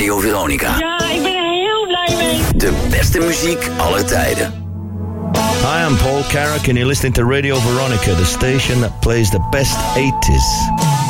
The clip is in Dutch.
Radio Veronica. Ja, ik ben er heel blij mee. De beste muziek aller tijden. Hi, I'm Paul Carrack and you're listening to Radio Veronica, the station that plays the best 80s.